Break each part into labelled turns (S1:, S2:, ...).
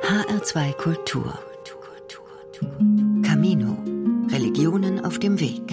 S1: HR2 Kultur. Camino. Religionen auf dem Weg.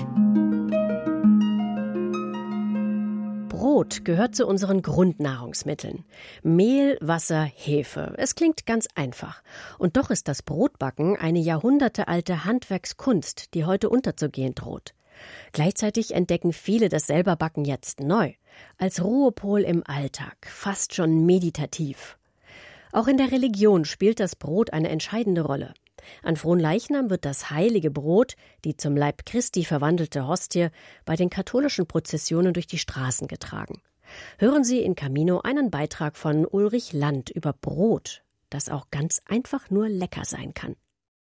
S2: Brot gehört zu unseren Grundnahrungsmitteln. Mehl, Wasser, Hefe. Es klingt ganz einfach. Und doch ist das Brotbacken eine jahrhundertealte Handwerkskunst, die heute unterzugehen droht. Gleichzeitig entdecken viele das Selberbacken jetzt neu. Als Ruhepol im Alltag, fast schon meditativ. Auch in der Religion spielt das Brot eine entscheidende Rolle. An Fronleichnam wird das heilige Brot, die zum Leib Christi verwandelte Hostie, bei den katholischen Prozessionen durch die Straßen getragen. Hören Sie in Camino einen Beitrag von Ulrich Land über Brot, das auch ganz einfach nur lecker sein kann.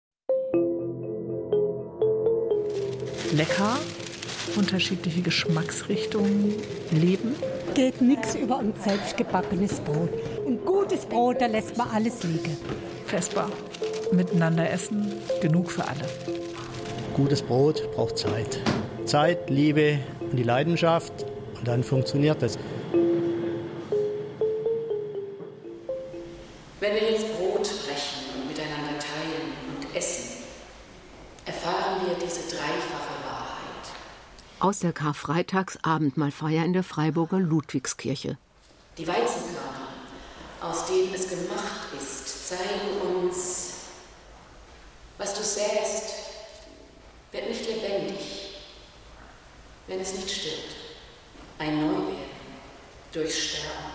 S3: Lecker, unterschiedliche Geschmacksrichtungen, Leben.
S4: Geht nichts über ein selbstgebackenes Brot. Ein gutes Brot, da lässt man alles liegen.
S3: Festbar. Miteinander essen, genug für alle.
S5: Gutes Brot braucht Zeit. Zeit, Liebe und die Leidenschaft. Und dann funktioniert das.
S6: Wenn wir jetzt Brot brechen und miteinander teilen und essen, erfahren wir diese dreifache Wahrheit.
S7: Aus der Karfreitagsabendmahlfeier in der Freiburger Ludwigskirche.
S6: Die Weizenkörner, aus denen es gemacht ist, zeigen uns, was du säst, wird nicht lebendig, wenn es nicht stirbt. Ein Neuwerden durch Sterben.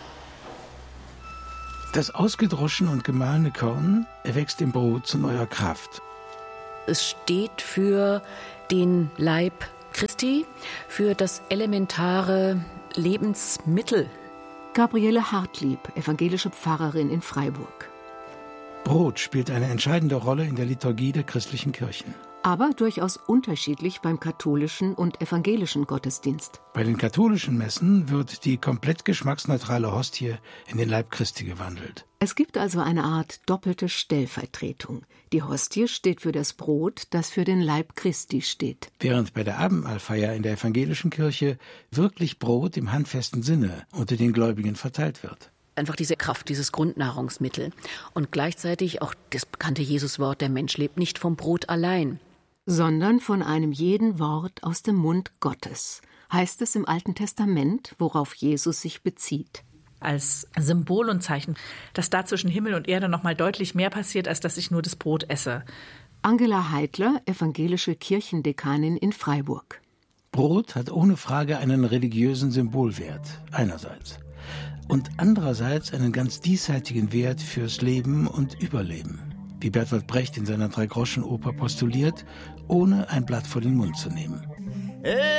S8: Das ausgedroschene und gemahlene Korn erwächst im Brot zu neuer Kraft.
S7: Es steht für den Leib Christi, für das elementare Lebensmittel. Gabriele Hartlieb, evangelische Pfarrerin in Freiburg.
S8: Brot spielt eine entscheidende Rolle in der Liturgie der christlichen Kirchen.
S7: Aber durchaus unterschiedlich beim katholischen und evangelischen Gottesdienst.
S8: Bei den katholischen Messen wird die komplett geschmacksneutrale Hostie in den Leib Christi gewandelt.
S7: Es gibt also eine Art doppelte Stellvertretung. Die Hostie steht für das Brot, das für den Leib Christi steht.
S8: Während bei der Abendmahlfeier in der evangelischen Kirche wirklich Brot im handfesten Sinne unter den Gläubigen verteilt wird.
S7: Einfach diese Kraft, dieses Grundnahrungsmittel. Und gleichzeitig auch das bekannte Jesuswort, der Mensch lebt nicht vom Brot allein, sondern von einem jeden Wort aus dem Mund Gottes, heißt es im Alten Testament, worauf Jesus sich bezieht.
S3: Als Symbol und Zeichen, dass da zwischen Himmel und Erde noch mal deutlich mehr passiert, als dass ich nur das Brot esse.
S7: Angela Heidler, evangelische Kirchendekanin in Freiburg.
S8: Brot hat ohne Frage einen religiösen Symbolwert, einerseits. Und andererseits einen ganz diesseitigen Wert fürs Leben und Überleben. Wie Bertolt Brecht in seiner Dreigroschenoper postuliert, ohne ein Blatt vor den Mund zu nehmen.